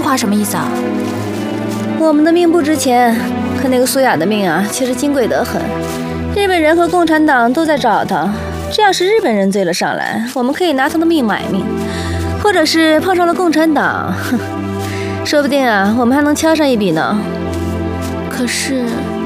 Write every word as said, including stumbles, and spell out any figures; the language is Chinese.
话什么意思啊？ 我们的命不值钱，可那个苏雅的命啊，却是金贵得很。日本人和共产党都在找他，这要是日本人追了上来，我们可以拿他的命买命，或者是碰上了共产党，哼，说不定啊，我们还能敲上一笔呢。 可是。